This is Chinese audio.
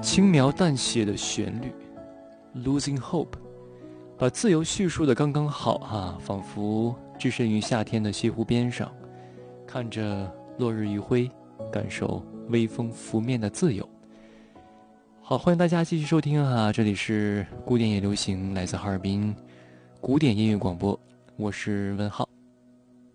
轻描淡写的旋律 Losing Hope， 把自由叙述的刚刚好啊，仿佛置身于夏天的西湖边上，看着落日余晖，感受微风拂面的自由。好，欢迎大家继续收听啊，这里是古典也流行，来自哈尔滨古典音乐广播，我是温浩。